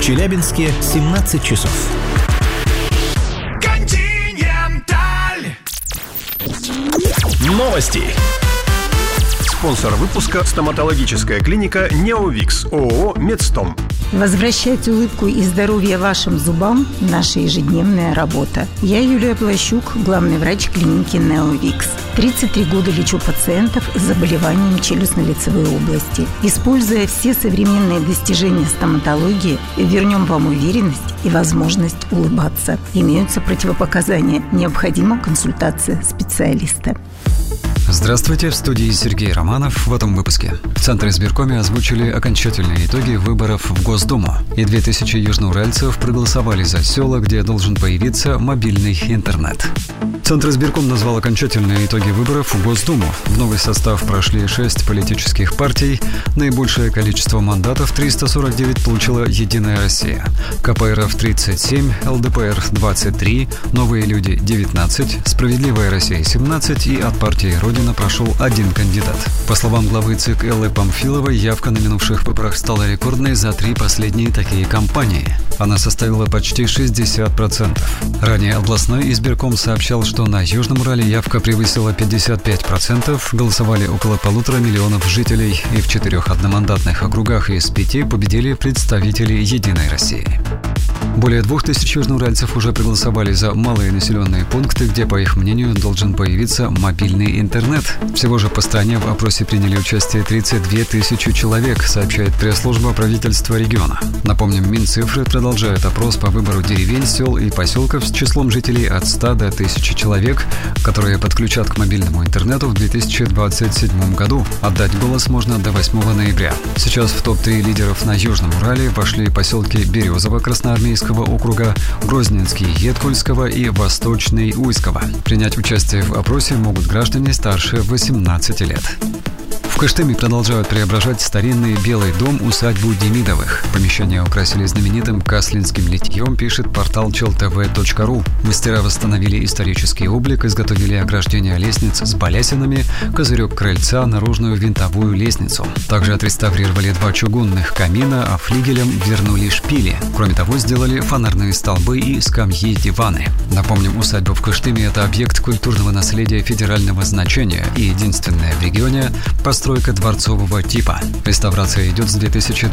Челябинске 17 часов. Новости. Спонсор выпуска — стоматологическая клиника «Неовикс» ООО «Медстом». Возвращать улыбку и здоровье вашим зубам – наша ежедневная работа. Я Юлия Плащук, главный врач клиники «Неовикс». 33 года лечу пациентов с заболеваниями челюстно-лицевой области. Используя все современные достижения стоматологии, вернем вам уверенность и возможность улыбаться. Имеются противопоказания. Необходима консультация специалиста. Здравствуйте, в студии Сергей Романов. В этом выпуске. В Центре избиркоме озвучили окончательные итоги выборов в Госдуму. И 2000 южноуральцев проголосовали за села, где должен появиться мобильный интернет. Центр избирком назвал окончательные итоги выборов в Госдуму. В новый состав прошли 6 политических партий. Наибольшее количество мандатов, 349, получила «Единая Россия». КПРФ 37, ЛДПР 23, «Новые люди» 19, «Справедливая Россия» 17 и от партии «Родина» прошел один кандидат. По словам главы ЦИК Эллы Памфиловой, явка на минувших выборах стала рекордной за 3 последние такие кампании. Она составила почти 60%. Ранее областной избирком сообщал, что на Южном Урале явка превысила 55%, голосовали около 1,5 миллиона жителей, и в 4 одномандатных округах из 5 победили представители «Единой России». Более 2000 южноуральцев уже проголосовали за малые населенные пункты, где, по их мнению, должен появиться мобильный интернет. Всего же по стране в опросе приняли участие 32 тысячи человек, сообщает пресс-служба правительства региона. Напомним, Минцифры продолжают опрос по выбору деревень, сел и поселков с числом жителей от 100 до 1000 человек, которые подключат к мобильному интернету в 2027 году. Отдать голос можно до 8 ноября. Сейчас в топ-3 лидеров на Южном Урале вошли поселки Березово Красноармейского округа, Грозненский Едкульского и Восточный Уйского. Принять участие в опросе могут граждане старше 18 лет. В Кыштыме продолжают преображать старинный Белый дом усадьбу Демидовых. Помещение украсили знаменитым каслинским литьем, пишет портал cheltv.ru. Мастера восстановили исторический облик, изготовили ограждение лестниц с балясинами, козырек крыльца, наружную винтовую лестницу. Также отреставрировали 2 чугунных камина, а флигелям вернули шпили. Кроме того, сделали фонарные столбы и скамьи-диваны. Напомним, усадьба в Кыштыме – это объект культурного наследия федерального значения и единственная в регионе постройка дворцового типа. Реставрация идет с 2020